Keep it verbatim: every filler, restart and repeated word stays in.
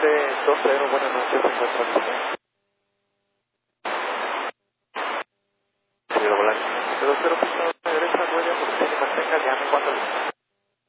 Volante dos cero, buenas noches, se encuentra usted. Señor Volante, dos cero, pista derecha, nueve, por favor, mantenga, llame cuando